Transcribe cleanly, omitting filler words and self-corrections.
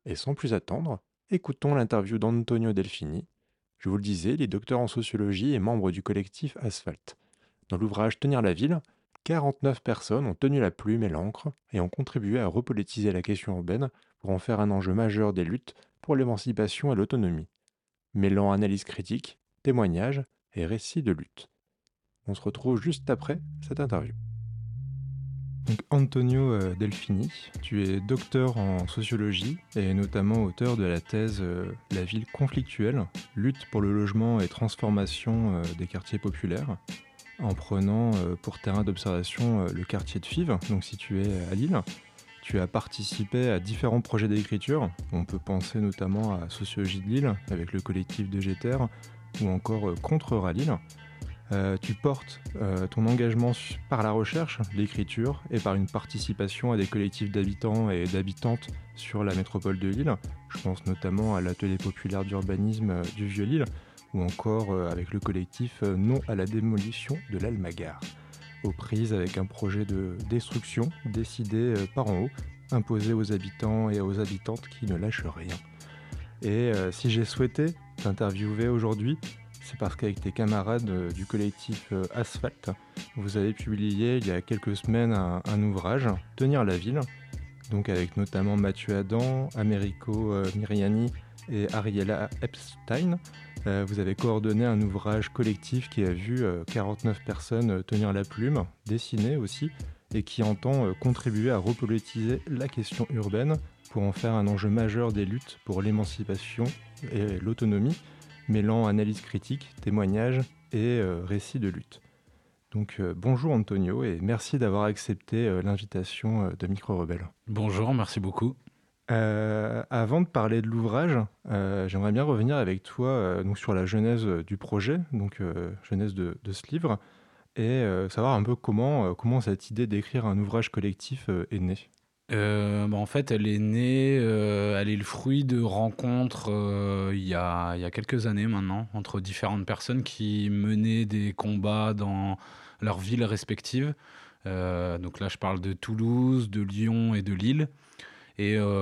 Et sans plus attendre, écoutons l'interview d'Antonio Delfini. Je vous le disais, il est docteur en sociologie et membre du collectif Asphalte. Dans l'ouvrage Tenir la ville, 49 personnes ont tenu la plume et l'encre et ont contribué à repolitiser la question urbaine pour en faire un enjeu majeur des luttes pour l'émancipation et l'autonomie, mêlant analyse critique, témoignages et récits de lutte. On se retrouve juste après cette interview. Donc Antonio Delfini, tu es docteur en sociologie et notamment auteur de la thèse La ville conflictuelle, lutte pour le logement et transformation des quartiers populaires, en prenant pour terrain d'observation le quartier de Fives, donc situé à Lille. Tu as participé à différents projets d'écriture. On peut penser notamment à Sociologie de Lille avec le collectif de Géter ou encore Contre Rallye. Tu portes ton engagement par la recherche, l'écriture et par une participation à des collectifs d'habitants et d'habitantes sur la métropole de Lille. Je pense notamment à l'atelier populaire d'urbanisme du Vieux-Lille ou encore avec le collectif Non à la démolition de l'Almagar, aux prises avec un projet de destruction décidé par en haut, imposé aux habitants et aux habitantes qui ne lâchent rien. Et si j'ai souhaité t'interviewer aujourd'hui, c'est parce qu'avec tes camarades du collectif Asphalte, vous avez publié il y a quelques semaines un ouvrage, Tenir la ville, donc avec notamment Mathieu Adam, Americo Miriani et Ariella Epstein. Vous avez coordonné un ouvrage collectif qui a vu 49 personnes tenir la plume, dessiner aussi, et qui entend contribuer à repolitiser la question urbaine pour en faire un enjeu majeur des luttes pour l'émancipation et l'autonomie, mêlant analyse critique, témoignages et récits de lutte. Donc bonjour Antonio et merci d'avoir accepté l'invitation de Micro Rebelle. Bonjour, merci beaucoup. Avant de parler de l'ouvrage, j'aimerais bien revenir avec toi donc sur la genèse du projet, donc genèse de ce livre, et savoir un peu comment cette idée d'écrire un ouvrage collectif est née. En fait, elle est née, elle est le fruit de rencontres il y a quelques années maintenant, entre différentes personnes qui menaient des combats dans leurs villes respectives. Donc là, je parle de Toulouse, de Lyon et de Lille. Et